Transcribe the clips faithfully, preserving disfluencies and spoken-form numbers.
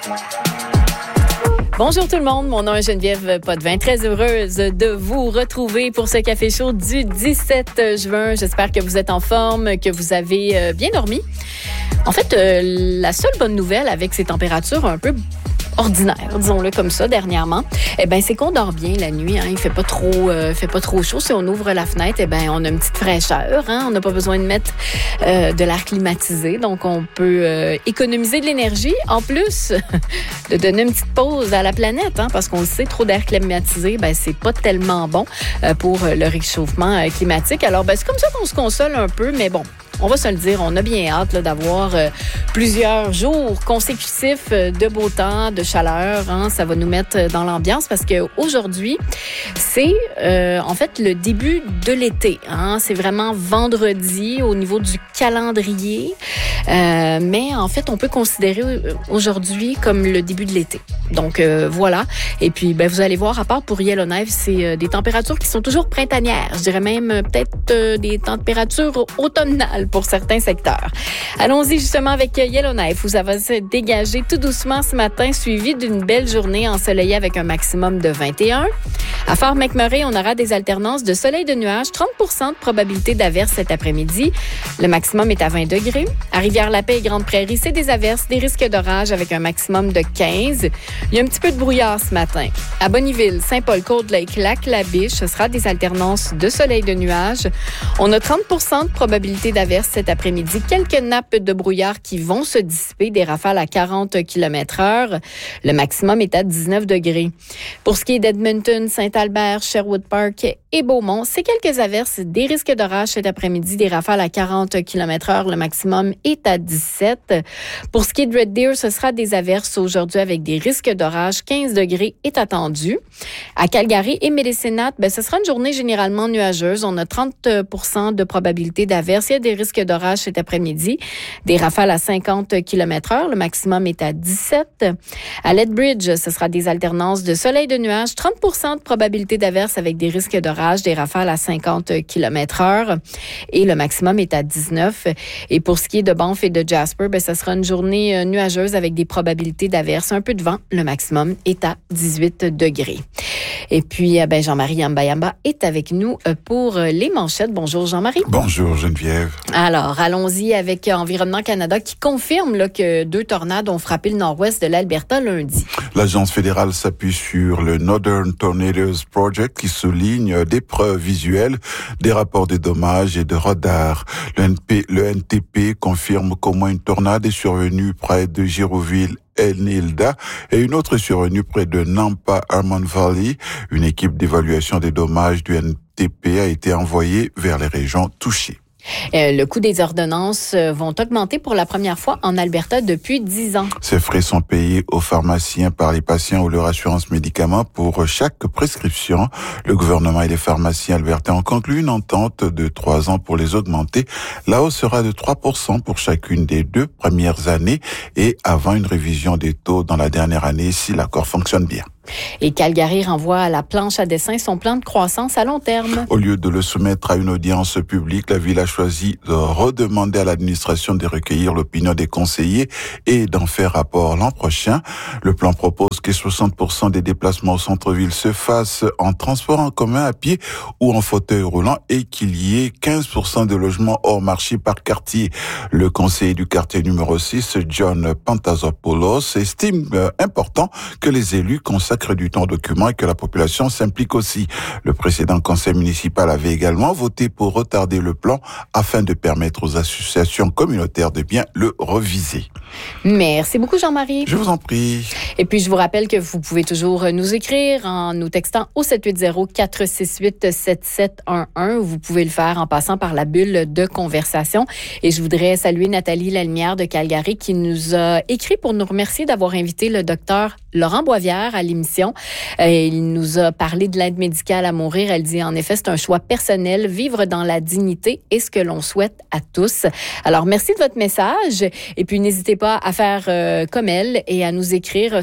Bonjour tout le monde, mon nom est Geneviève Potvin, très heureuse de vous retrouver pour ce Café Chaud du dix-sept juin. J'espère que vous êtes en forme, que vous avez bien dormi. En fait, euh, la seule bonne nouvelle avec ces températures un peu ordinaire, disons-le comme ça, dernièrement, eh ben c'est qu'on dort bien la nuit. Hein. Il fait pas trop, euh, fait pas trop chaud. Si on ouvre la fenêtre, eh ben on a une petite fraîcheur. Hein. On n'a pas besoin de mettre euh, de l'air climatisé, donc on peut euh, économiser de l'énergie. En plus de donner une petite pause à la planète, hein, parce qu'on le sait, trop d'air climatisé, ben c'est pas tellement bon euh, pour le réchauffement euh, climatique. Alors, ben c'est comme ça qu'on se console un peu, mais bon. On va se le dire, on a bien hâte là, d'avoir euh, plusieurs jours consécutifs euh, de beau temps, de chaleur. Hein. Ça va nous mettre dans l'ambiance parce que aujourd'hui, c'est euh, en fait le début de l'été. Hein. C'est vraiment vendredi au niveau du calendrier. Euh, mais en fait, on peut considérer aujourd'hui comme le début de l'été. Donc euh, voilà. Et puis, ben, vous allez voir, à part pour Yellowknife, c'est euh, des températures qui sont toujours printanières. Je dirais même euh, peut-être euh, des températures automnales pour certains secteurs. Allons-y justement avec Yellowknife, où ça va se dégager tout doucement ce matin, suivi d'une belle journée ensoleillée avec un maximum de vingt et un. À Fort McMurray, on aura des alternances de soleil et de nuages, trente pour cent de probabilité d'averse cet après-midi. Le maximum est à vingt degrés. À Rivière-la-Paix et Grande Prairie, c'est des averses, des risques d'orage avec un maximum de quinze. Il y a un petit peu de brouillard ce matin. À Bonnyville, Saint-Paul, Cold-Lake, Lac-La-Biche, ce sera des alternances de soleil et de nuages. On a trente pour cent de probabilité d'averse cet après-midi. Quelques nappes de brouillard qui vont se dissiper, des rafales à quarante kilomètres heure. Le maximum est à dix-neuf degrés. Pour ce qui est d'Edmonton, Saint-Albert, Sherwood Park et Beaumont, c'est quelques averses, des risques d'orage cet après-midi, des rafales à quarante kilomètres heure. Le maximum est à dix-sept. Pour ce qui est de Red Deer, ce sera des averses aujourd'hui avec des risques d'orage. quinze degrés est attendu. À Calgary et Medicine Hat, ben, ce sera une journée généralement nuageuse. On a trente pour cent de probabilité d'averse. Il y a des risques d'orage cet après-midi. Des rafales à cinquante kilomètres heure. Le maximum est à dix-sept. À Lethbridge, ce sera des alternances de soleil et de nuages. trente pour cent de probabilité d'averse avec des risques d'orage. Des rafales à cinquante kilomètres heure. Et le maximum est à dix-neuf. Et pour ce qui est de Banff et de Jasper, ben, ce sera une journée nuageuse avec des probabilités d'averse. Un peu de vent. Le maximum est à dix-huit degrés. Et puis, ben, Jean-Marie Yamba-Yamba est avec nous pour les manchettes. Bonjour Jean-Marie. Bonjour Geneviève. Alors, allons-y avec Environnement Canada qui confirme là, que deux tornades ont frappé le nord-ouest de l'Alberta lundi. L'agence fédérale s'appuie sur le Northern Tornadoes Project qui souligne des preuves visuelles, des rapports de dommages et de radars. Le, N P, le N T P confirme qu'au moins une tornade est survenue près de Giroville El-Nilda et une autre survenue près de Nampa Armand Valley. Une équipe d'évaluation des dommages du N T P a été envoyée vers les régions touchées. Euh, le coût des ordonnances vont augmenter pour la première fois en Alberta depuis dix ans. Ces frais sont payés aux pharmaciens par les patients ou leur assurance médicaments pour chaque prescription. Le gouvernement et les pharmaciens albertains ont conclu une entente de trois ans pour les augmenter. La hausse sera de trois pour cent pour chacune des deux premières années et avant une révision des taux dans la dernière année si l'accord fonctionne bien. Et Calgary renvoie à la planche à dessin son plan de croissance à long terme. Au lieu de le soumettre à une audience publique, la ville a choisi de redemander à l'administration de recueillir l'opinion des conseillers et d'en faire rapport l'an prochain. Le plan propose que soixante pour cent des déplacements au centre-ville se fassent en transport en commun, à pied ou en fauteuil roulant et qu'il y ait quinze pour cent de logements hors marché par quartier. Le conseiller du quartier numéro six, John Pantazopoulos, estime important que les élus consacrent du temps aux documents et que la population s'implique aussi. Le précédent conseil municipal avait également voté pour retarder le plan afin de permettre aux associations communautaires de bien le reviser. Merci beaucoup Jean-Marie. Je vous en prie. Et puis je vous rappelle que vous pouvez toujours nous écrire en nous textant au sept huit zéro, quatre six huit, sept sept un un. Vous pouvez le faire en passant par la bulle de conversation. Et je voudrais saluer Nathalie Lalemière de Calgary qui nous a écrit pour nous remercier d'avoir invité le docteur Laurent Boisvière à l'émission. Euh, il nous a parlé de l'aide médicale à mourir. Elle dit en effet, c'est un choix personnel. Vivre dans la dignité est ce que l'on souhaite à tous. Alors, merci de votre message. Et puis, n'hésitez pas à faire euh, comme elle et à nous écrire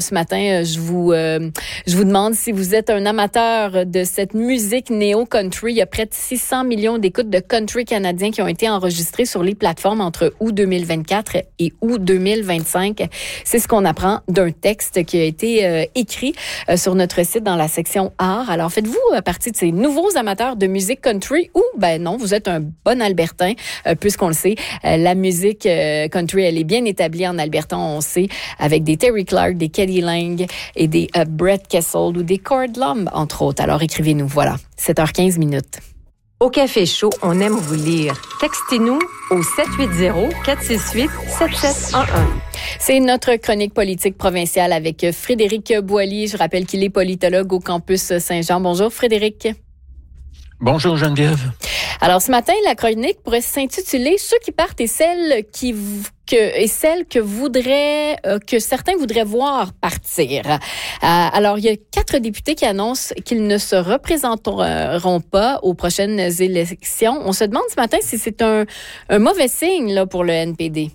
ce matin, je vous, euh, je vous demande si vous êtes un amateur de cette musique néo-country. Il y a près de six cents millions d'écoutes de country canadien qui ont été enregistrées sur les plateformes entre août deux mille vingt-quatre et août deux mille vingt-cinq. C'est ce qu'on apprend d'un texte qui a été euh, écrit euh, sur notre site dans la section art. Alors, faites-vous euh, partie de ces nouveaux amateurs de musique country ou, ben non, vous êtes un bon Albertain, euh, puisqu'on le sait, euh, la musique euh, country, elle est bien établie en Alberta, on sait, avec des Terry Clark, des Kelly Lang et des euh, Brett Kessel ou des Cord Lumb, entre autres. Alors, écrivez-nous. Voilà, sept heures quinze minutes. Au Café Chaud, on aime vous lire. Textez-nous au sept huit zéro, quatre six huit, sept sept un un. C'est notre chronique politique provinciale avec Frédéric Boilly. Je rappelle qu'il est politologue au campus Saint-Jean. Bonjour, Frédéric. Bonjour Geneviève. Alors ce matin, la chronique pourrait s'intituler « Ceux qui partent et celles qui que et celles que voudraient euh, que certains voudraient voir partir ». Euh, alors il y a quatre députés qui annoncent qu'ils ne se représenteront pas aux prochaines élections. On se demande ce matin si c'est un, un mauvais signe là pour le N P D.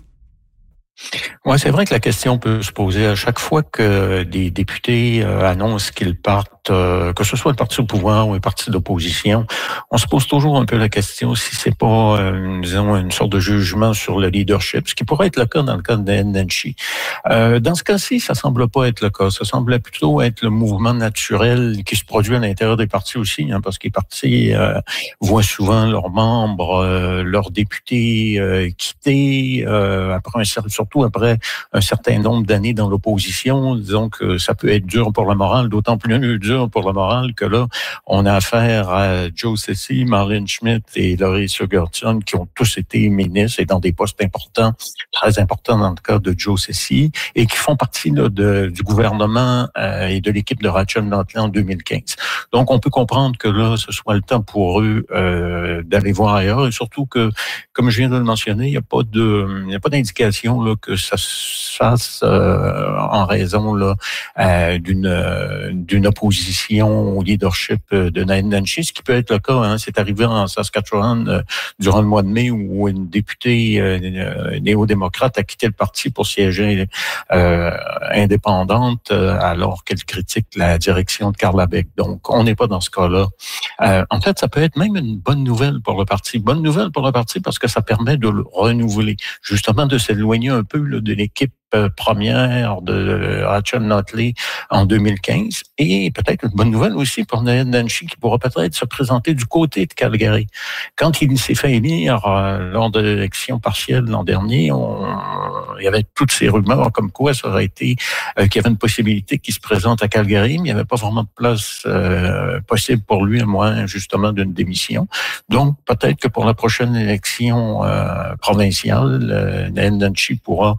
Oui, c'est vrai que la question peut se poser à chaque fois que des députés euh, annoncent qu'ils partent, euh, que ce soit le parti au pouvoir ou un parti d'opposition. On se pose toujours un peu la question si c'est pas, euh, disons, une sorte de jugement sur le leadership, ce qui pourrait être le cas dans le cas de N N C. Euh, dans ce cas-ci, ça semble pas être le cas. Ça semble plutôt être le mouvement naturel qui se produit à l'intérieur des partis aussi, hein, parce que les partis euh, voient souvent leurs membres, euh, leurs députés euh, quitter euh, après un certain surtout après un certain nombre d'années dans l'opposition. Disons que ça peut être dur pour la morale, d'autant plus dur pour la morale que là, on a affaire à Joe Ceci, Marlene Schmidt et Laurie Sigurdsson qui ont tous été ministres et dans des postes importants, très importants dans le cas de Joe Ceci, et qui font partie là, de, du gouvernement euh, et de l'équipe de Rachel Notley en deux mille quinze. Donc, on peut comprendre que là, ce soit le temps pour eux euh, d'aller voir ailleurs, et surtout que, comme je viens de le mentionner, il n'y a pas de, il n'y a pas d'indication là, que ça se fasse euh, en raison là, euh, d'une, euh, d'une opposition au leadership de N N C, ce qui peut être le cas. Hein, c'est arrivé en Saskatchewan euh, durant le mois de mai où une députée euh, néo-démocrate a quitté le parti pour siéger euh, indépendante euh, alors qu'elle critique la direction de Carla Beck. Donc, on n'est pas dans ce cas-là. Euh, en fait, ça peut être même une bonne nouvelle pour le parti. Bonne nouvelle pour le parti parce que ça permet de le renouveler, justement de s'éloigner un peu là, de l'équipe première de Rachel Notley en deux mille quinze et peut-être une bonne nouvelle aussi pour N N C qui pourra peut-être se présenter du côté de Calgary. Quand il s'est fait élire euh, lors de l'élection partielle l'an dernier, on, il y avait toutes ces rumeurs comme quoi ça aurait été euh, qu'il y avait une possibilité qu'il se présente à Calgary, mais il n'y avait pas vraiment de place euh, possible pour lui à moins justement d'une démission. Donc peut-être que pour la prochaine élection euh, provinciale, euh, N N C pourra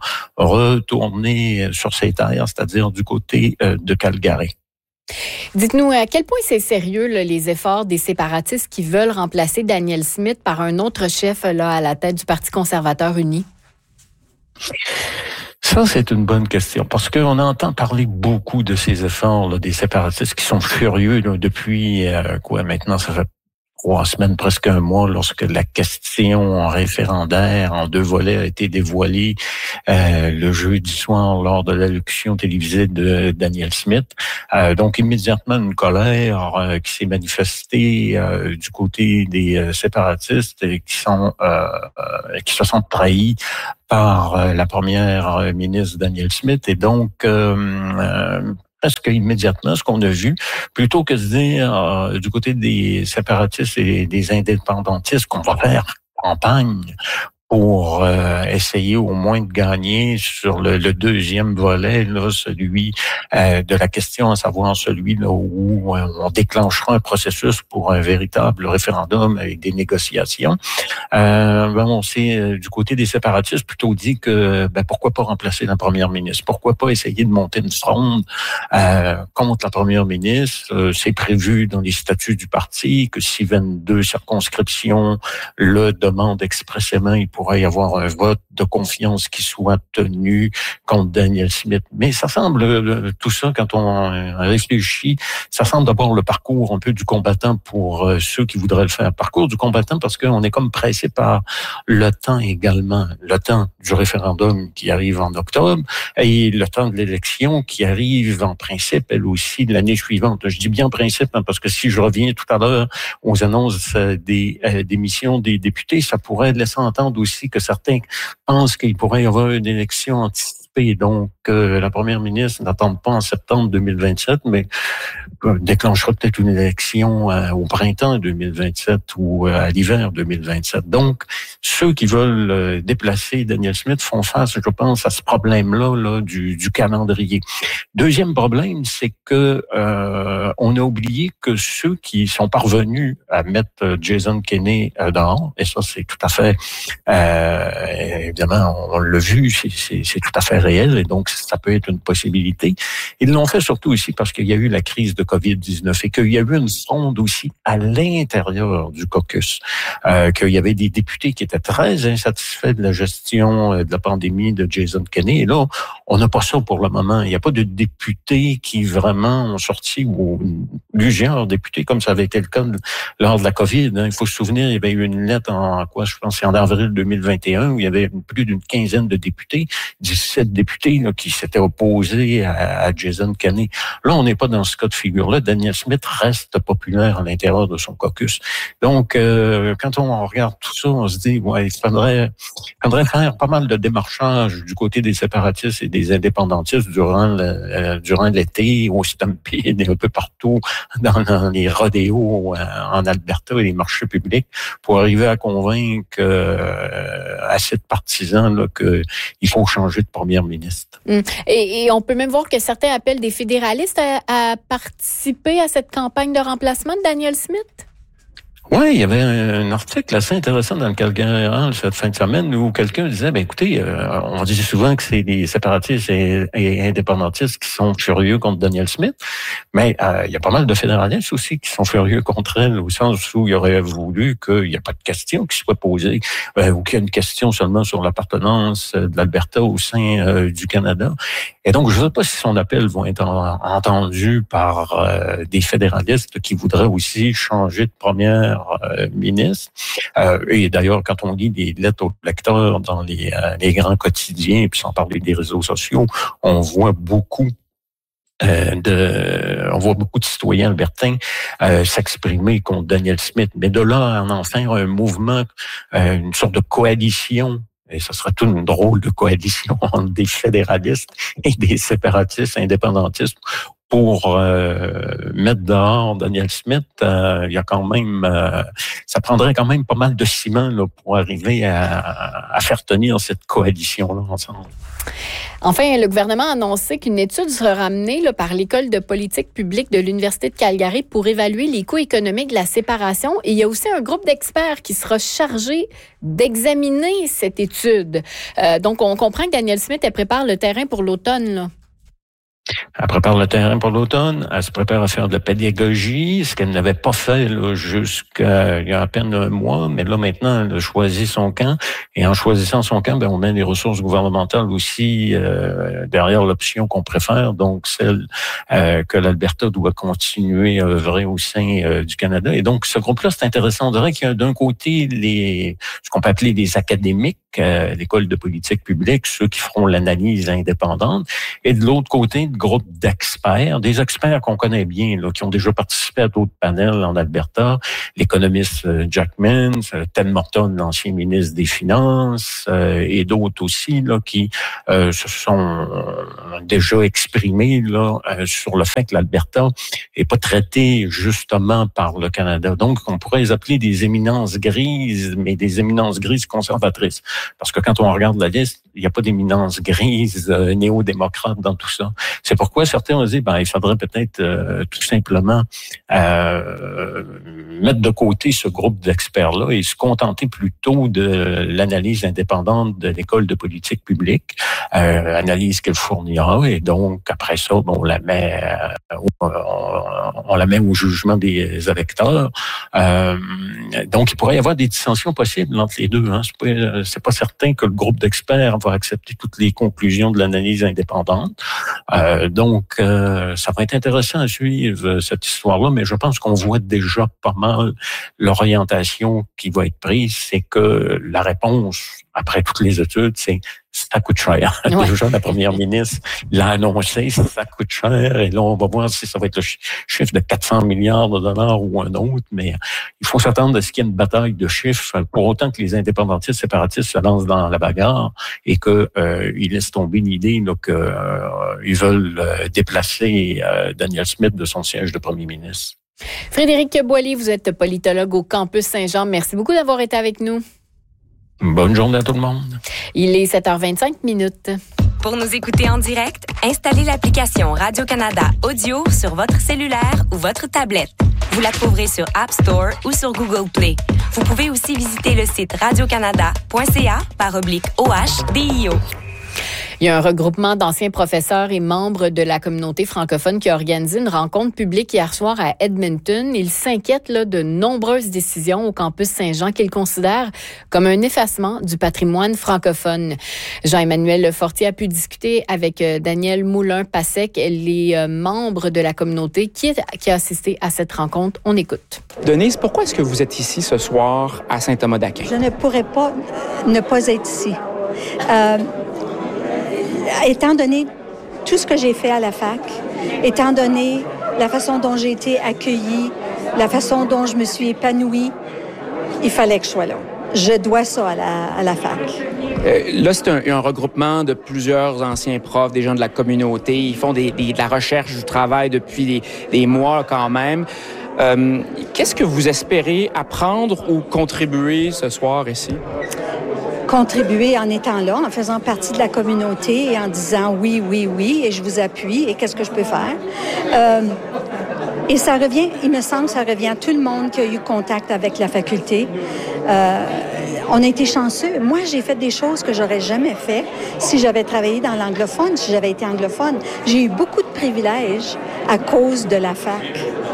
retourner sur ses terres, c'est-à-dire du côté euh, de Calgary. Dites-nous, à quel point c'est sérieux là, les efforts des séparatistes qui veulent remplacer Danielle Smith par un autre chef là, à la tête du Parti conservateur uni? Ça, c'est une bonne question, parce qu'on entend parler beaucoup de ces efforts là, des séparatistes qui sont furieux là, depuis, euh, quoi, maintenant, ça fait trois semaines, presque un mois, lorsque la question référendaire en deux volets a été dévoilée euh, le jeudi soir lors de l'allocution télévisée de Danielle Smith. Euh, donc, immédiatement, une colère euh, qui s'est manifestée euh, du côté des euh, séparatistes et qui sont euh, euh, qui se sont trahis par euh, la première ministre Danielle Smith. Et donc, euh, euh, presque immédiatement, ce qu'on a vu, plutôt que de dire euh, du côté des séparatistes et des indépendantistes qu'on va faire campagne pour euh, essayer au moins de gagner sur le, le deuxième volet, là, celui euh, de la question, à savoir celui là, où on déclenchera un processus pour un véritable référendum avec des négociations. Euh, ben on s'est, euh, du côté des séparatistes, plutôt dit que ben, pourquoi pas remplacer la première ministre? Pourquoi pas essayer de monter une fronde euh, contre la première ministre? Euh, c'est prévu dans les statuts du parti que si vingt-deux circonscriptions le demandent expressément, il pourra pourrait y avoir un vote de confiance qui soit tenu contre Danielle Smith. Mais ça semble, tout ça, quand on réfléchit, ça semble d'abord le parcours un peu du combattant pour ceux qui voudraient le faire. Parcours du combattant parce qu'on est comme pressé par le temps également. Le temps du référendum qui arrive en octobre et le temps de l'élection qui arrive en principe, elle aussi, l'année suivante. Je dis bien en principe, hein, parce que si je reviens tout à l'heure aux annonces des euh, démissions des députés, ça pourrait laisser entendre aussi que certains pensent qu'il pourrait y avoir une élection anticipée. Donc, euh, la première ministre n'attend pas en septembre deux mille vingt-sept, mais euh, déclenchera peut-être une élection euh, au printemps deux mille vingt-sept ou euh, à l'hiver deux mille vingt-sept. Donc, ceux qui veulent euh, déplacer Danielle Smith font face, je pense, à ce problème-là là, du, du calendrier. Deuxième problème, c'est que euh, on a oublié que ceux qui sont parvenus à mettre Jason Kenney euh, dehors, et ça, c'est tout à fait, euh, évidemment, on, on l'a vu, c'est, c'est, c'est tout à fait réel, et donc ça peut être une possibilité. Ils l'ont fait surtout aussi parce qu'il y a eu la crise de covid dix-neuf et qu'il y a eu une sonde aussi à l'intérieur du caucus, euh, qu'il y avait des députés qui étaient très insatisfaits de la gestion de la pandémie de Jason Kenney. Et là, on n'a pas ça pour le moment. Il n'y a pas de députés qui vraiment ont sorti, ou plusieurs députés, comme ça avait été le cas lors de la COVID. Hein. Il faut se souvenir, il y avait eu une lettre en quoi, je pense, c'est en avril deux mille vingt et un, où il y avait plus d'une quinzaine de députés, dix-sept députés là, qui s'étaient opposés à, à Jason Kenney. Là, on n'est pas dans ce cas de figure-là. Danielle Smith reste populaire à l'intérieur de son caucus. Donc, euh, quand on regarde tout ça, on se dit, ouais, il faudrait, il faudrait faire pas mal de démarchage du côté des séparatistes et des indépendantistes durant le, euh, durant l'été, au Stampede et un peu partout dans, dans les rodéos euh, en Alberta et les marchés publics pour arriver à convaincre euh, assez de partisans là, qu'il faut changer de première ministre. Mmh. Et, et on peut même voir que certains appellent des fédéralistes à, à participer à cette campagne de remplacement de Danielle Smith. Oui, il y avait un article assez intéressant dans le Calgary Herald cette fin de semaine où quelqu'un disait, ben écoutez, euh, on dit souvent que c'est les séparatistes et, et indépendantistes qui sont furieux contre Danielle Smith, mais euh, il y a pas mal de fédéralistes aussi qui sont furieux contre elle, au sens où il aurait voulu qu'il n'y ait pas de question qui soit posée, euh, ou qu'il y ait une question seulement sur l'appartenance de l'Alberta au sein euh, du Canada. Et donc, je ne sais pas si son appel va être en, entendu par euh, des fédéralistes qui voudraient aussi changer de première euh, ministre. Euh, et d'ailleurs, quand on lit des lettres aux lecteurs dans les, euh, les grands quotidiens, puis sans parler des réseaux sociaux, on voit beaucoup Euh, de, on voit beaucoup de citoyens albertains euh, s'exprimer contre Danielle Smith, mais de là à en faire un mouvement, euh, une sorte de coalition, et ce serait toute une drôle de coalition entre des fédéralistes et des séparatistes indépendantistes pour euh, mettre dehors Danielle Smith, euh, il y a quand même, euh, ça prendrait quand même pas mal de ciment là, pour arriver à, à faire tenir cette coalition-là ensemble. Enfin, le gouvernement a annoncé qu'une étude sera ramenée là, par l'École de politique publique de l'Université de Calgary pour évaluer les coûts économiques de la séparation. Et il y a aussi un groupe d'experts qui sera chargé d'examiner cette étude. Euh, donc, on comprend que Danielle Smith, elle prépare le terrain pour l'automne, là. Elle prépare le terrain pour l'automne, elle se prépare à faire de la pédagogie, ce qu'elle n'avait pas fait là, jusqu'à il y a à peine un mois, mais là maintenant, elle a choisi son camp, et en choisissant son camp, ben, on met les ressources gouvernementales aussi euh, derrière l'option qu'on préfère, donc celle euh, que l'Alberta doit continuer à œuvrer au sein euh, du Canada. Et donc, ce groupe-là, c'est intéressant. On dirait qu'il y a d'un côté les ce qu'on peut appeler les académiques, euh, l'école de politique publique, ceux qui feront l'analyse indépendante, et de l'autre côté, le groupe d'experts, des experts qu'on connaît bien, là, qui ont déjà participé à d'autres panels en Alberta, l'économiste Jack Mintz, Ted Morton, l'ancien ministre des Finances, euh, et d'autres aussi là, qui euh, se sont déjà exprimés là, euh, sur le fait que l'Alberta est pas traité justement par le Canada. Donc, on pourrait les appeler des éminences grises, mais des éminences grises conservatrices. Parce que quand on regarde la liste, il n'y a pas d'éminence grise euh, néo-démocrate dans tout ça. C'est pourquoi certains ont dit, ben, il faudrait peut-être euh, tout simplement euh, mettre de côté ce groupe d'experts-là et se contenter plutôt de l'analyse indépendante de l'école de politique publique, euh, analyse qu'elle fournira, et donc après ça, bon, on la met, euh, on, on la met au jugement des électeurs. Euh, donc, il pourrait y avoir des dissensions possibles entre les deux. Hein. C'est pas, c'est pas certain que le groupe d'experts va accepter toutes les conclusions de l'analyse indépendante. Euh, donc, euh, ça va être intéressant à suivre cette histoire-là, mais je pense qu'on voit déjà pas mal l'orientation qui va être prise, c'est que la réponse, après toutes les études, c'est ça coûte cher. Ouais. Déjà, la première ministre l'a annoncé, ça coûte cher, et là, on va voir si ça va être le chiffre de quatre cents milliards de dollars ou un autre, mais il faut s'attendre à ce qu'il y ait une bataille de chiffres, pour autant que les indépendantistes séparatistes se lancent dans la bagarre et qu'ils euh, laissent tomber l'idée qu'ils euh, veulent euh, déplacer euh, Daniel Smith de son siège de premier ministre. Frédéric Boilly, vous êtes politologue au Campus Saint-Jean. Merci beaucoup d'avoir été avec nous. Bonne journée à tout le monde. Il est sept heures vingt-cinq minutes. Pour nous écouter en direct, installez l'application Radio-Canada Audio sur votre cellulaire ou votre tablette. Vous la trouverez sur App Store ou sur Google Play. Vous pouvez aussi visiter le site radiocanada point c a par oblique O H D I O. Il y a un regroupement d'anciens professeurs et membres de la communauté francophone qui a organisé une rencontre publique hier soir à Edmonton. Ils s'inquiètent là, de nombreuses décisions au campus Saint-Jean qu'ils considèrent comme un effacement du patrimoine francophone. Jean-Emmanuel Fortier a pu discuter avec Daniel Moulin-Passec, les membres de la communauté qui, est, qui a assisté à cette rencontre. On écoute. Denise, pourquoi est-ce que vous êtes ici ce soir à Saint-Thomas-d'Aquin? Je ne pourrais pas ne pas être ici. Euh, Étant donné tout ce que j'ai fait à la fac, étant donné la façon dont j'ai été accueillie, la façon dont je me suis épanouie, il fallait que je sois là. Je dois ça à la, à la fac. Euh, là, c'est un, un regroupement de plusieurs anciens profs, des gens de la communauté. Ils font des, des, de la recherche, du travail depuis des, des mois quand même. Euh, qu'est-ce que vous espérez apprendre ou contribuer ce soir ici? Contribuer en étant là, en faisant partie de la communauté et en disant oui, oui, oui, et je vous appuie, et qu'est-ce que je peux faire? Euh, et ça revient, il me semble, ça revient à tout le monde qui a eu contact avec la faculté. Euh, on a été chanceux. Moi, j'ai fait des choses que j'aurais jamais fait si j'avais travaillé dans l'anglophone, si j'avais été anglophone. J'ai eu beaucoup de privilèges à cause de la fac.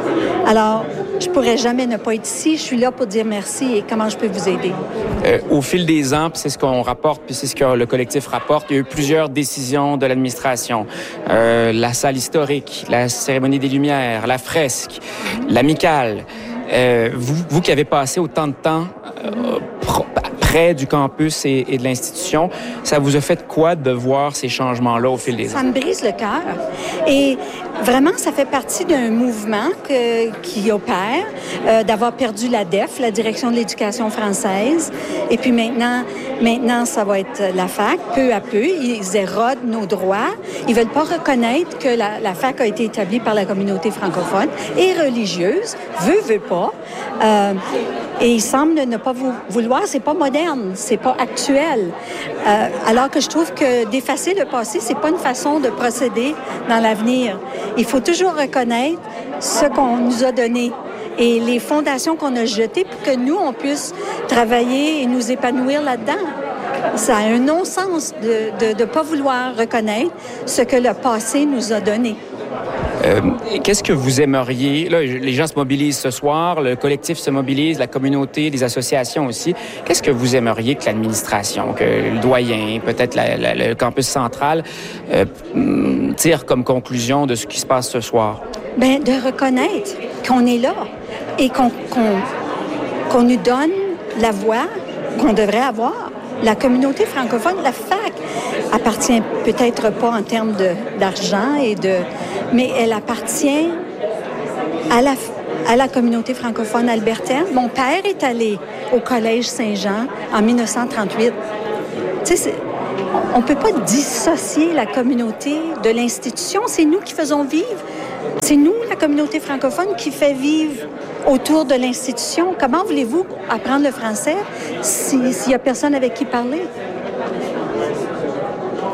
Alors, je pourrais jamais ne pas être ici. Je suis là pour dire merci et comment je peux vous aider. Euh, au fil des ans, puis c'est ce qu'on rapporte, puis c'est ce que le collectif rapporte, il y a eu plusieurs décisions de l'administration. Euh, la salle historique, la cérémonie des Lumières, la fresque, l'amicale. Euh, vous, vous qui avez passé autant de temps euh, pro- près du campus et, et de l'institution, ça vous a fait quoi de voir ces changements-là au fil des ans? Ça me brise le cœur. Et vraiment, ça fait partie d'un mouvement que, qui opère, euh, d'avoir perdu la D E F, la Direction de l'éducation française. Et puis maintenant, maintenant, ça va être la fac. Peu à peu, ils érodent nos droits. Ils veulent pas reconnaître que la, la fac a été établie par la communauté francophone et religieuse, veut, veut pas. Euh, et ils semblent ne pas vou- vouloir. C'est pas moderne, c'est pas actuel. Euh, alors que je trouve que d'effacer le passé, c'est pas une façon de procéder dans l'avenir. Il faut toujours reconnaître ce qu'on nous a donné et les fondations qu'on a jetées pour que nous, on puisse travailler et nous épanouir là-dedans. Ça a un non-sens de ne de, de pas vouloir reconnaître ce que le passé nous a donné. Euh, qu'est-ce que vous aimeriez? Là, les gens se mobilisent ce soir, le collectif se mobilise, la communauté, les associations aussi. Qu'est-ce que vous aimeriez que l'administration, que le doyen, peut-être la, la, le campus central, euh, tire comme conclusion de ce qui se passe ce soir? Bien, de reconnaître qu'on est là et qu'on, qu'on, qu'on nous donne la voix qu'on devrait avoir. La communauté francophone, la fac, appartient peut-être pas en termes de, d'argent, et de, mais elle appartient à la, à la communauté francophone albertaine. Mon père est allé au Collège Saint-Jean en dix-neuf cent trente-huit. Tu sais, on ne peut pas dissocier la communauté de l'institution. C'est nous qui faisons vivre. C'est nous, la communauté francophone, qui fait vivre autour de l'institution. Comment voulez-vous apprendre le français s'il n'y a personne avec qui parler?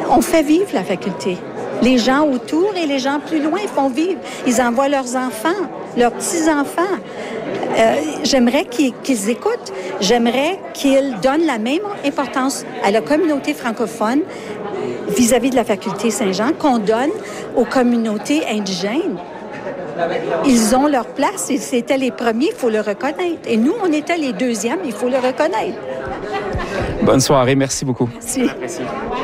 on fait vivre la faculté. Les gens autour et les gens plus loin font vivre. Ils envoient leurs enfants, leurs petits-enfants. Euh, j'aimerais qu'ils, qu'ils écoutent. J'aimerais qu'ils donnent la même importance à la communauté francophone vis-à-vis de la faculté Saint-Jean qu'on donne aux communautés indigènes. Ils ont leur place et c'était les premiers, il faut le reconnaître. Et nous, on était les deuxièmes, il faut le reconnaître. Bonne soirée, merci beaucoup. Merci. Merci.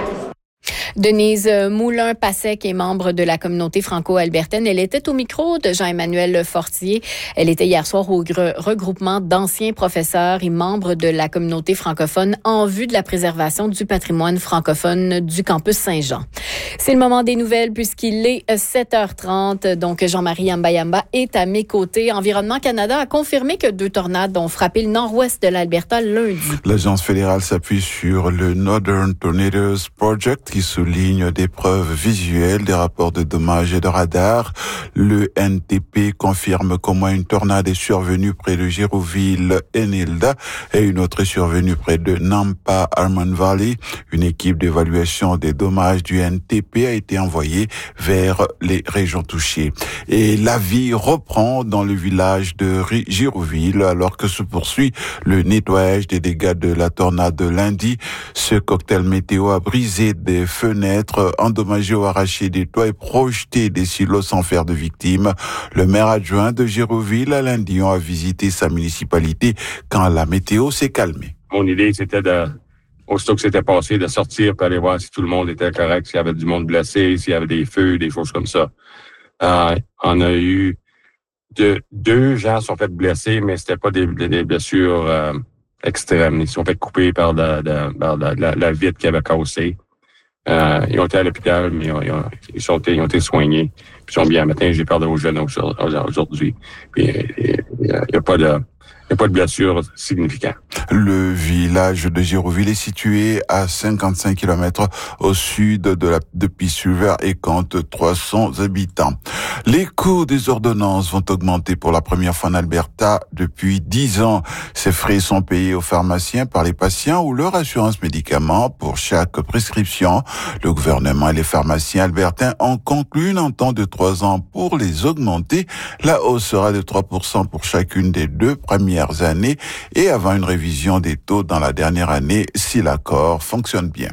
Denise Moulin-Passec est membre de la communauté franco-albertaine. Elle était au micro de Jean-Emmanuel Fortier. Elle était hier soir au regroupement d'anciens professeurs et membres de la communauté francophone en vue de la préservation du patrimoine francophone du campus Saint-Jean. C'est le moment des nouvelles puisqu'il est sept heures trente. Donc, Jean-Marie Yamba-Yamba est à mes côtés. Environnement Canada a confirmé que deux tornades ont frappé le nord-ouest de l'Alberta lundi. L'agence fédérale s'appuie sur le Northern Tornadoes Project qui souligne des preuves visuelles, des rapports de dommages et de radars. Le N T P confirme qu'au moins une tornade est survenue près de Girouville-Enilda et une autre est survenue près de Nampa Almond Valley. Une équipe d'évaluation des dommages du N T P a été envoyée vers les régions touchées. Et la vie reprend dans le village de Girouville alors que se poursuit le nettoyage des dégâts de la tornade de lundi. Ce cocktail météo a brisé des fenêtres, endommagé ou arraché des toits et projeté des silos sans faire de victimes. Le maire adjoint de Girouville, Alain Dion, a visité sa municipalité quand la météo s'est calmée. Mon idée, c'était de, aussitôt que c'était passé, de sortir pour aller voir si tout le monde était correct, s'il y avait du monde blessé, s'il y avait des feux, des choses comme ça. Euh, on a eu de, deux gens sont fait blesser, mais c'était pas des, des blessures euh, extrêmes. Ils sont fait couper par, de, de, par de, la, la vitre qui avait cassé. Euh, ils ont été à l'hôpital, mais ils, ont, ils, ont, ils, sont, ils ont été soignés. Puis ils sont bien. Matin, j'ai parlé aux jeunes aujourd'hui. Puis il n'y a, a pas de... Il n'y a pas de blessure significante. Le village de Girouville est situé à cinquante-cinq kilomètres au sud de la de Peace River et compte trois cents habitants. Les coûts des ordonnances vont augmenter pour la première fois en Alberta depuis dix ans. Ces frais sont payés aux pharmaciens par les patients ou leur assurance médicaments pour chaque prescription. Le gouvernement et les pharmaciens albertains ont conclu une entente de trois ans pour les augmenter. La hausse sera de trois pour cent pour chacune des deux premières années et avant une révision des taux dans la dernière année si l'accord fonctionne bien.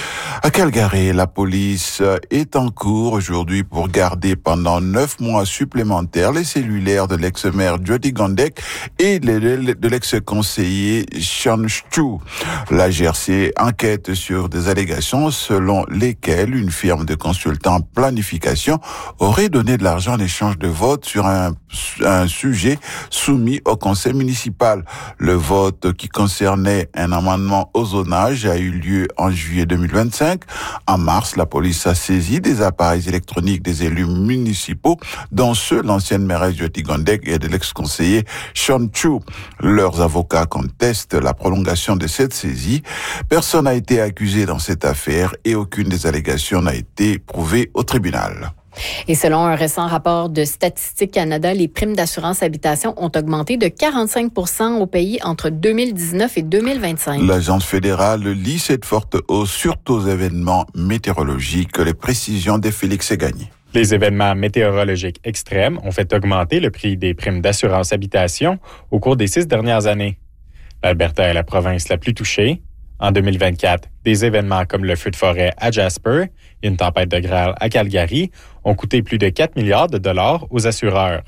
À Calgary, la police est en cours aujourd'hui pour garder pendant neuf mois supplémentaires les cellulaires de l'ex-maire Jyoti Gondek et de l'ex-conseiller Sean Chu. La G R C enquête sur des allégations selon lesquelles une firme de consultants en planification aurait donné de l'argent en échange de vote sur un, un sujet soumis au conseil municipal. Le vote qui concernait un amendement au zonage a eu lieu en juillet deux mille vingt-cinq. En mars, la police a saisi des appareils électroniques des élus municipaux, dont ceux de l'ancienne mairesse Jyoti Gondek et de l'ex-conseiller Sean Chu. Leurs avocats contestent la prolongation de cette saisie. Personne n'a été accusé dans cette affaire et aucune des allégations n'a été prouvée au tribunal. Et selon un récent rapport de Statistique Canada, les primes d'assurance habitation ont augmenté de quarante-cinq pour cent au pays entre deux mille dix-neuf et deux mille vingt-cinq. L'agence fédérale lit cette forte hausse surtout aux événements météorologiques. Les précisions de Félix Segagné. Les événements météorologiques extrêmes ont fait augmenter le prix des primes d'assurance habitation au cours des six dernières années. L'Alberta est la province la plus touchée. En deux mille vingt-quatre, des événements comme le feu de forêt à Jasper et une tempête de grêle à Calgary ont coûté plus de quatre milliards de dollars aux assureurs.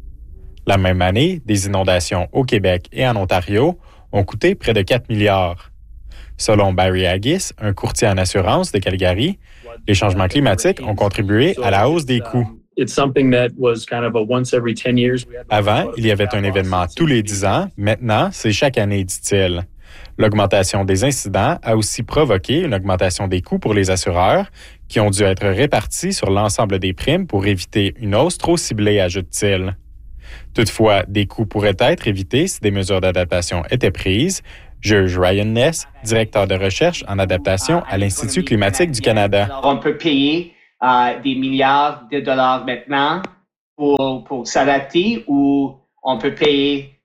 La même année, des inondations au Québec et en Ontario ont coûté près de quatre milliards. Selon Barry Haggis, un courtier en assurance de Calgary, les changements climatiques ont contribué à la hausse des coûts. Avant, il y avait un événement tous les dix ans. Maintenant, c'est chaque année, dit-il. L'augmentation des incidents a aussi provoqué une augmentation des coûts pour les assureurs qui ont dû être répartis sur l'ensemble des primes pour éviter une hausse trop ciblée, ajoute-t-il. Toutefois, des coûts pourraient être évités si des mesures d'adaptation étaient prises. Juge Ryan Ness, directeur de recherche en adaptation à l'Institut climatique du Canada. Alors, on peut payer euh, des milliards de dollars maintenant pour, pour s'adapter ou on peut payer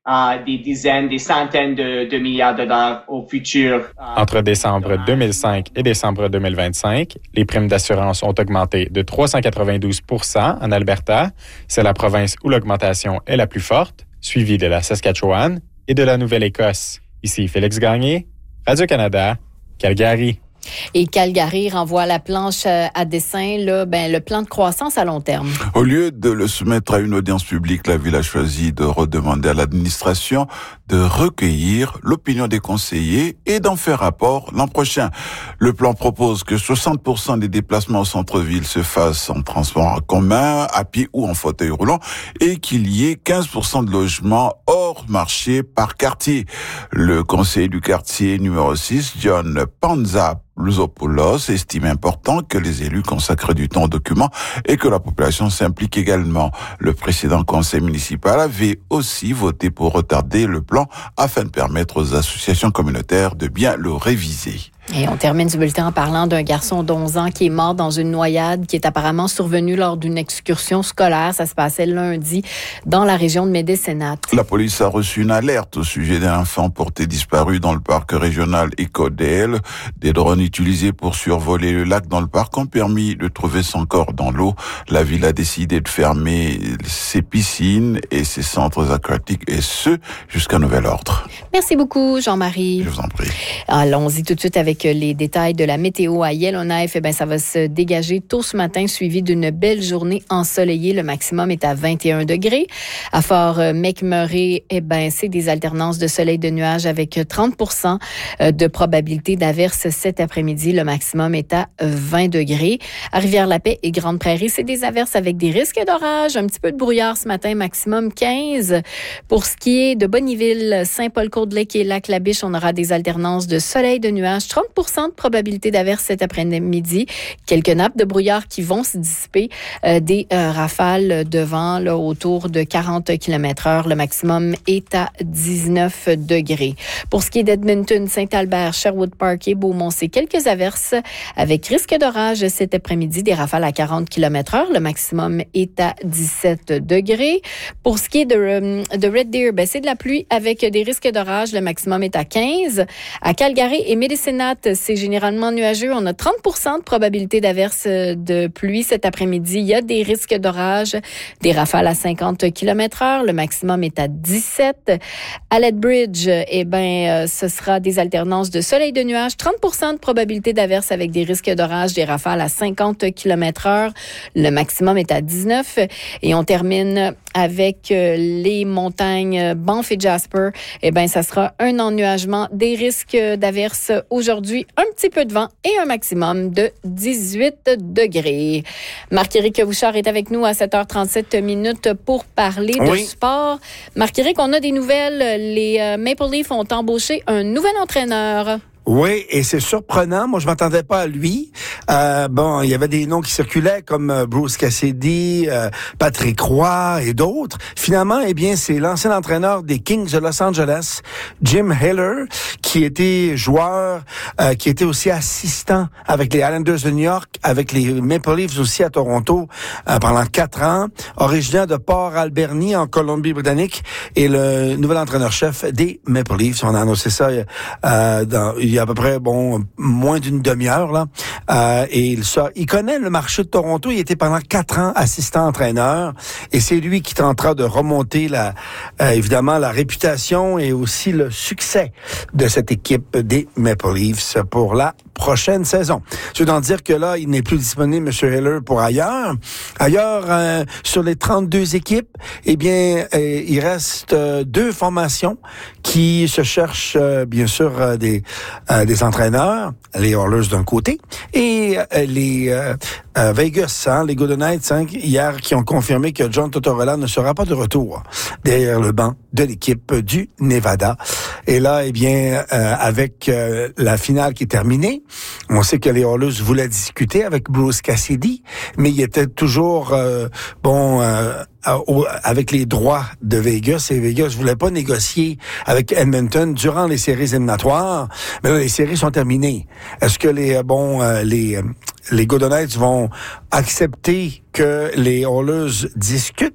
uh, des dizaines, des centaines de, de milliards de dollars au futur. Uh, Entre décembre deux mille cinq et décembre deux mille vingt-cinq, les primes d'assurance ont augmenté de trois cent quatre-vingt-douze pour cent en Alberta. C'est la province où l'augmentation est la plus forte, suivie de la Saskatchewan et de la Nouvelle-Écosse. Ici Félix Gagné, Radio-Canada, Calgary. Et Calgary renvoie à la planche à dessin là, ben, le plan de croissance à long terme. Au lieu de le soumettre à une audience publique, la ville a choisi de redemander à l'administration de recueillir l'opinion des conseillers et d'en faire rapport l'an prochain. Le plan propose que soixante pour cent des déplacements au centre-ville se fassent en transport en commun, à pied ou en fauteuil roulant et qu'il y ait quinze pour cent de logements hors marché par quartier. Le conseiller du quartier numéro six, John Panza Lousopoulos, estime important que les élus consacrent du temps aux documents et que la population s'implique également. Le précédent conseil municipal avait aussi voté pour retarder le plan afin de permettre aux associations communautaires de bien le réviser. Et on termine ce bulletin en parlant d'un garçon d'onze ans qui est mort dans une noyade qui est apparemment survenue lors d'une excursion scolaire. Ça se passait lundi dans la région de Médécénat. La police a reçu une alerte au sujet d'un enfant porté disparu dans le parc régional Écodel. Des drones utilisés pour survoler le lac dans le parc ont permis de trouver son corps dans l'eau. La ville a décidé de fermer ses piscines et ses centres aquatiques, et ce, jusqu'à nouvel ordre. Merci beaucoup, Jean-Marie. Je vous en prie. Allons-y tout de suite avec les détails de la météo à Yellowknife. Eh bien, ça va se dégager tôt ce matin, suivi d'une belle journée ensoleillée. Le maximum est à vingt et un degrés. À Fort McMurray, eh bien, c'est des alternances de soleil et de nuages avec trente pour cent de probabilité d'averse cet après-midi. Le maximum est à vingt degrés. À Rivière-la-Paix et Grande-Prairie, c'est des averses avec des risques d'orage. Un petit peu de brouillard ce matin, maximum quinze. Pour ce qui est de Bonnyville, Saint-Paul-Côte-de-Lake et Lac-La-Biche, on aura des alternances de soleil et de nuages. trente pour cent de probabilité d'averse cet après-midi. Quelques nappes de brouillard qui vont se dissiper. Euh, des euh, rafales de vent là, autour de quarante kilomètres heure. Le maximum est à dix-neuf degrés. Pour ce qui est d'Edmonton, Saint-Albert, Sherwood Park et Beaumont, c'est quelques averses avec risque d'orage cet après-midi. Des rafales à quarante kilomètres heure. Le maximum est à dix-sept degrés. Pour ce qui est de, de Red Deer, ben, c'est de la pluie avec des risques d'orage. Le maximum est à quinze. À Calgary et Médécénat, c'est généralement nuageux. On a trente pour cent de probabilité d'averse de pluie cet après-midi. Il y a des risques d'orage, des rafales à cinquante kilomètres heure. Le maximum est à dix-sept. À Lethbridge, eh ben, ce sera des alternances de soleil et de nuages. trente pour cent de probabilité d'averse avec des risques d'orage, des rafales à cinquante kilomètres heure. Le maximum est à dix-neuf. Et on termine avec les montagnes Banff et Jasper. Eh ben, ça sera un ennuagement, des risques d'averse aujourd'hui, un petit peu de vent et un maximum de dix-huit degrés. Marc-Éric Bouchard est avec nous à sept heures trente-sept minutes pour parler oui. de sport. Marc-Éric, on a des nouvelles. Les Maple Leafs ont embauché un nouvel entraîneur. Oui, et c'est surprenant. Moi, je m'attendais pas à lui. Euh, bon, il y avait des noms qui circulaient comme euh, Bruce Cassidy, euh, Patrick Roy et d'autres. Finalement, eh bien, c'est l'ancien entraîneur des Kings de Los Angeles, Jim Heller, qui était joueur, euh, qui était aussi assistant avec les Islanders de New York, avec les Maple Leafs aussi à Toronto euh, pendant quatre ans, originaire de Port Alberni en Colombie-Britannique, et le nouvel entraîneur-chef des Maple Leafs. On a annoncé ça euh, dans il y a à peu près, bon, moins d'une demi-heure, là. Euh, et il, ça, il connaît le marché de Toronto. Il était pendant quatre ans assistant-entraîneur. Et c'est lui qui tentera de remonter, la, euh, évidemment, la réputation et aussi le succès de cette équipe des Maple Leafs pour la prochaine saison. Je veux donc dire que là, il n'est plus disponible, M. Heller, pour ailleurs. Ailleurs, euh, sur les trente-deux équipes, eh bien, euh, il reste euh, deux formations qui se cherchent, euh, bien sûr, euh, des Euh, des entraîneurs, les Oilers d'un côté, et euh, les euh, euh, Vegas, hein, les Golden Knights, hein, hier, qui ont confirmé que John Tortorella ne sera pas de retour derrière le banc de l'équipe du Nevada. Et là, eh bien, euh, avec euh, la finale qui est terminée, on sait que les Oilers voulaient discuter avec Bruce Cassidy, mais il était toujours, euh, bon... Euh, avec les droits de Vegas, et Vegas voulait pas négocier avec Edmonton durant les séries éliminatoires. Mais là, les séries sont terminées. Est-ce que les bon les les Golden Knights vont accepter que les Oilers discutent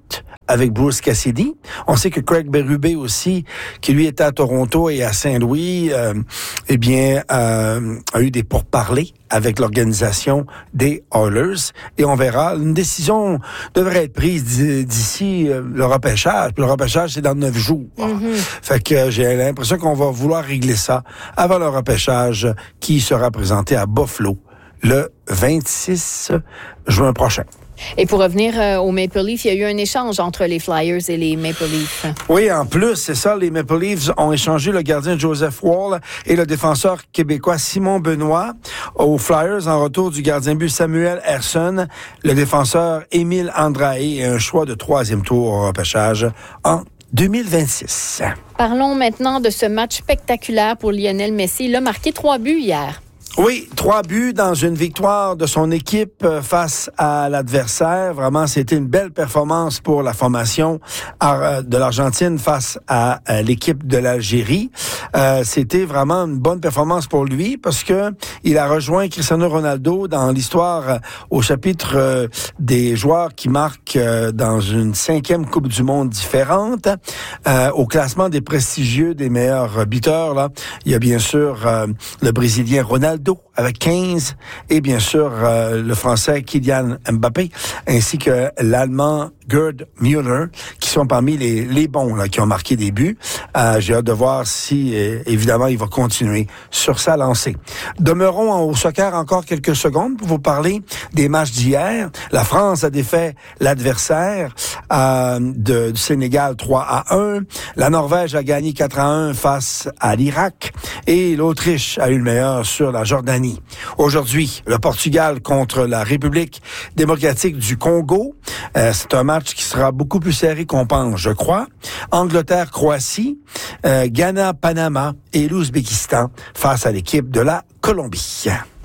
avec Bruce Cassidy. On sait que Craig Berube aussi, qui lui était à Toronto et à Saint-Louis, euh, eh bien, euh, a eu des pourparlers avec l'organisation des Oilers. Et on verra, une décision devrait être prise d'ici euh, le repêchage. Puis le repêchage, c'est dans neuf jours. Mm-hmm. Fait que euh, j'ai l'impression qu'on va vouloir régler ça avant le repêchage qui sera présenté à Buffalo le vingt-six juin prochain. Et pour revenir euh, aux Maple Leafs, il y a eu un échange entre les Flyers et les Maple Leafs. Oui, en plus, c'est ça, les Maple Leafs ont échangé le gardien Joseph Woll et le défenseur québécois Simon Benoît aux Flyers en retour du gardien but Samuel Ersson, le défenseur Émile Andrae et un choix de troisième tour au repêchage en deux mille vingt-six. Parlons maintenant de ce match spectaculaire pour Lionel Messi. Il a marqué trois buts hier. Oui, trois buts dans une victoire de son équipe face à l'adversaire. Vraiment, c'était une belle performance pour la formation de l'Argentine face à l'équipe de l'Algérie. Euh, c'était vraiment une bonne performance pour lui parce que il a rejoint Cristiano Ronaldo dans l'histoire au chapitre des joueurs qui marquent dans une cinquième Coupe du Monde différente. Euh, au classement des prestigieux des meilleurs buteurs, là, il y a bien sûr euh, le Brésilien Ronaldo avec quinze et bien sûr euh, le Français Kylian Mbappé ainsi que l'Allemand Gerd Müller qui sont parmi les, les bons là, qui ont marqué des buts. Euh, j'ai hâte de voir si euh, évidemment il va continuer sur sa lancée. Demeurons au soccer encore quelques secondes pour vous parler des matchs d'hier. La France a défait l'adversaire euh, de, du Sénégal trois à un. La Norvège a gagné quatre à un face à l'Irak et l'Autriche a eu le meilleur sur la Jordanie. Aujourd'hui, le Portugal contre la République démocratique du Congo. Euh, c'est un match qui sera beaucoup plus serré qu'on pense, je crois. Angleterre-Croatie, euh, Ghana-Panama et l'Ouzbékistan face à l'équipe de la Colombie.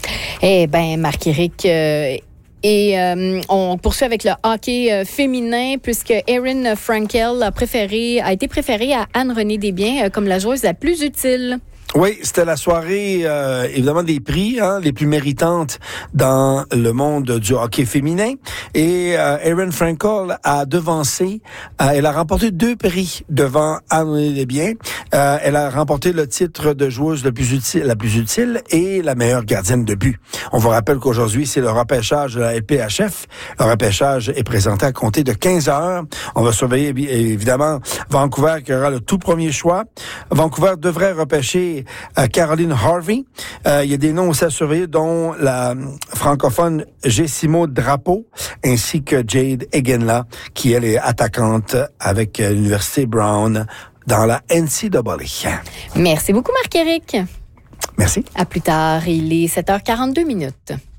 Eh bien, Marc-Éric... Euh... Et euh, on poursuit avec le hockey euh, féminin puisque Erin Frankel a, préféré, a été préférée à Anne-Renée Desbiens euh, comme la joueuse la plus utile. Oui, c'était la soirée, euh, évidemment, des prix, hein, les plus méritantes dans le monde du hockey féminin. Et euh, Erin Frankel a devancé, euh, elle a remporté deux prix devant Anne-Renée Desbiens. Euh, elle a remporté le titre de joueuse la plus utile, la plus utile et la meilleure gardienne de but. On vous rappelle qu'aujourd'hui, c'est le repêchage de la L P H F. Le repêchage est présenté à compter de quinze heures. On va surveiller, évidemment, Vancouver qui aura le tout premier choix. Vancouver devrait repêcher Euh, Caroline Harvey. Euh, il y a des noms aussi à surveiller, dont la francophone Jessimo Drapeau, ainsi que Jade Egenla, qui elle est attaquante avec euh, l'Université Brown dans la N C A A. Merci beaucoup, Marc-Éric. Merci. À plus tard. Il est sept heures quarante-deux minutes.